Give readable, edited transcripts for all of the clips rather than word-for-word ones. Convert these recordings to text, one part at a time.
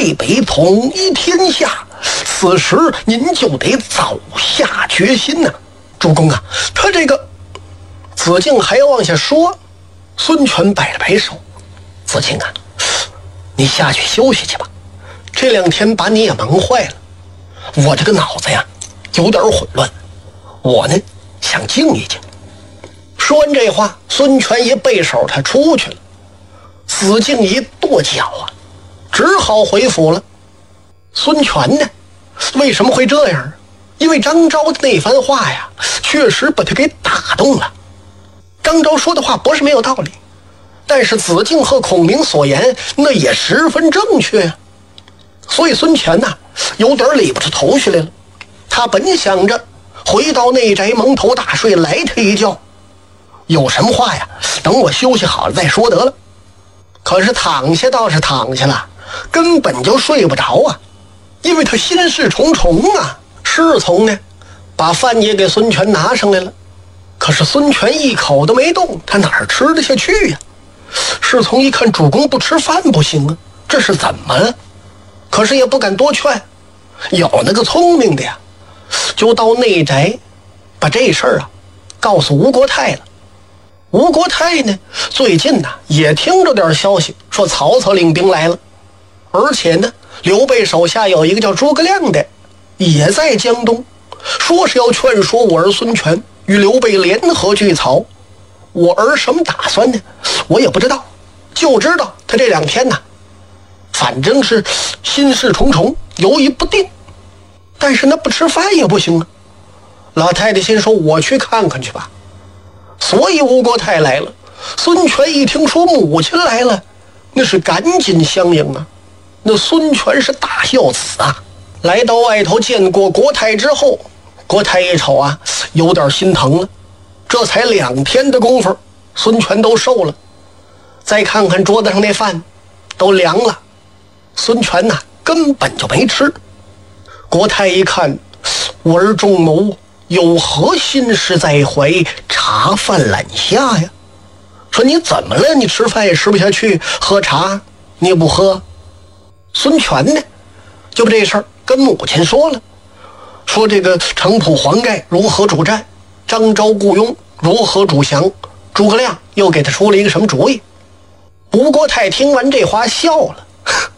北统一天下，此时您就得早下决心呐。主公啊，他这个子敬还要往下说，孙权摆了摆手，子敬啊，你下去休息去吧，这2天把你也忙坏了，我这个脑子呀有点混乱，我呢想静一静。说完这话，孙权一背手他出去了。子敬一跺脚啊，只好回府了。孙权呢，为什么会这样？因为张昭的那番话呀，确实把他给打动了。张昭说的话不是没有道理，但是子敬和孔明所言那也十分正确呀。所以孙权呐，有点理不出头绪来了。他本想着回到内宅蒙头大睡，来他一觉，有什么话呀，等我休息好了再说得了。可是躺下倒是躺下了，根本就睡不着啊，因为他心事重重啊。侍从呢，把饭也给孙权拿上来了，可是孙权一口都没动，他哪儿吃得下去呀？侍从一看主公不吃饭不行啊，这是怎么了？可是也不敢多劝，有那个聪明的呀，就到内宅把这事儿啊告诉吴国太了。吴国太呢，最近呢也听着点消息，说曹操领兵来了，而且呢刘备手下有一个叫诸葛亮的也在江东，说是要劝说我儿孙权与刘备联合拒曹。我儿什么打算呢？我也不知道，就知道他这2天呢，反正是心事重重，犹豫不定。但是那不吃饭也不行啊。老太太心说，我去看看去吧。所以吴国太来了。孙权一听说母亲来了，那是赶紧相迎啊。那孙权是大孝子啊。来到外头见过国太之后，国太一瞅啊，有点心疼了。这才2天的功夫，孙权都瘦了。再看看桌子上那饭都凉了，孙权呐根本就没吃。国太一看，我儿仲谋有何心事在怀，茶饭揽下呀？说你怎么了？你吃饭也吃不下去，喝茶你也不喝。孙权呢就把这事儿跟母亲说了，说这个城濮黄盖如何主战，张昭雇佣如何主降，诸葛亮又给他出了一个什么主意。吴国太听完这话笑了，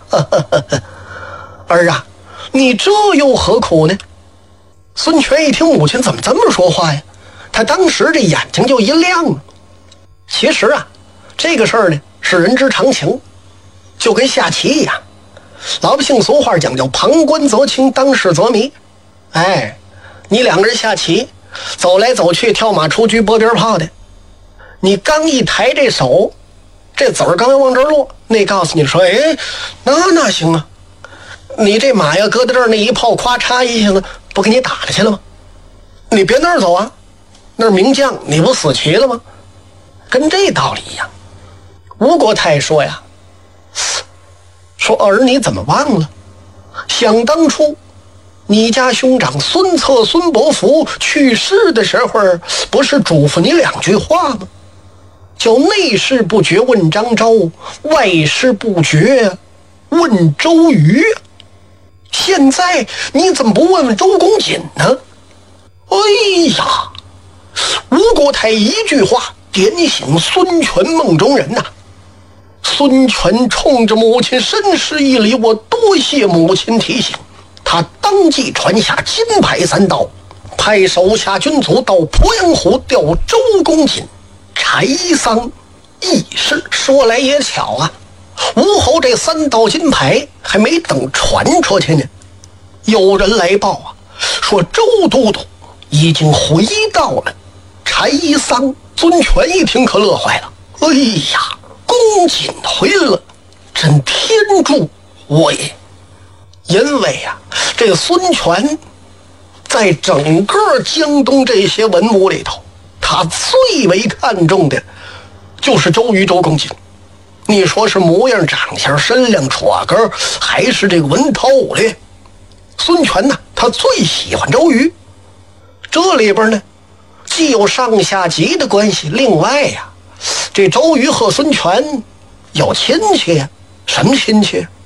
儿啊，你这又何苦呢？孙权一听母亲怎么这么说话呀，他当时这眼睛就一亮了。其实啊，这个事儿呢是人之常情，就跟下棋一样，老百姓俗话讲究旁观则清，当事则迷。哎，你2个人下棋，走来走去，跳马出车，拨鞭炮的，你刚一抬这手，这子儿刚要往这儿落，那告诉你说，哎，那行啊，你这马要搁在这儿，那一炮咵嚓一下子不给你打下去了吗？你别那儿走啊，那儿名将，你不死棋了吗？跟这道理一样。吴国太说呀，说儿你怎么忘了，想当初你家兄长孙策孙伯符去世的时候，不是嘱咐你2句话吗？叫内事不决问张昭，外事不决问周瑜。现在你怎么不问问周公瑾呢？哎呀，吴国太一句话点醒孙权梦中人呐。孙权冲着母亲深施一礼，我多谢母亲提醒。他当即传下金牌3道，派手下军卒到鄱阳湖调周公瑾、柴桑议事。说来也巧啊，吴侯这3道金牌还没等传出去呢，有人来报啊，说周都督已经回到了柴桑。孙权一听可乐坏了，哎呀，公瑾回来了，真天助我也。因为啊，这孙权在整个江东这些文武里头，他最为看重的就是周瑜周公瑾。你说是模样长相身量戳根，还是这个文韬武略，孙权呢他最喜欢周瑜。这里边呢既有上下级的关系，另外呀，这周瑜和孙权有亲戚呀。什么亲戚？